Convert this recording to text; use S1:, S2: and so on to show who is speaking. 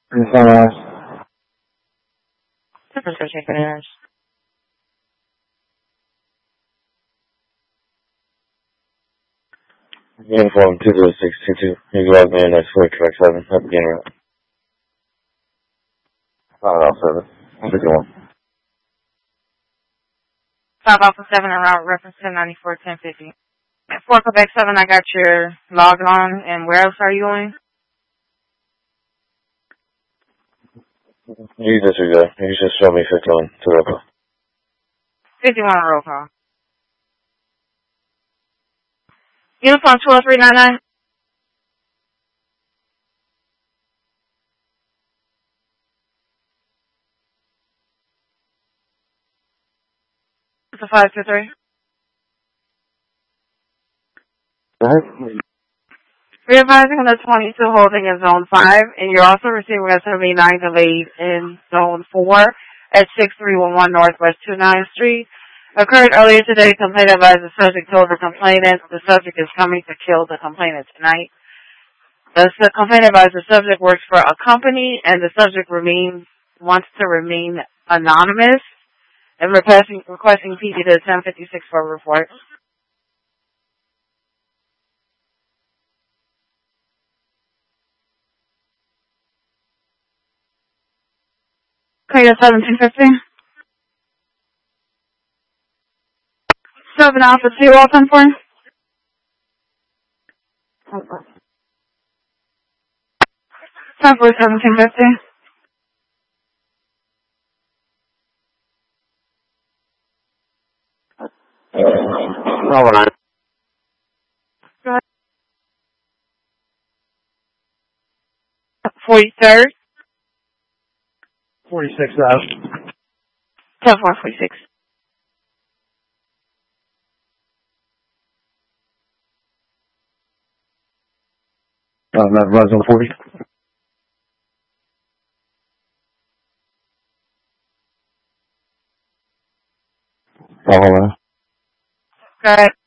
S1: San Francisco checking in.
S2: Uniform 20622. You log me in next week, track 7. At the beginning route. 5 Alpha 7. 51.
S1: 5 Alpha 7 en route, reference 1094, 1050. At 4 Quebec 7, I got your log on, and where else are you going?
S2: You disregard. You just show me 51 to roll call.
S1: 51 roll call. Uniform 20399. It's a 523. Readvising on the 22 holding in Zone 5, and you're also receiving a 79 delayed in Zone 4 at 6311 Northwest 29th Street. Occurred earlier today. Complainant advised the subject told the complainant the subject is coming to kill the complainant tonight. The complainant advised the subject works for a company, and the subject wants to remain anonymous, and requesting PD to 1056 for a report. Clear 1750. 7 Alpha 2 open for you. 10 for 1750.
S2: All right.
S1: Go ahead. 43rd.
S3: 46 out.
S1: 10 for 46.
S3: That runs on 40.
S1: Go ahead.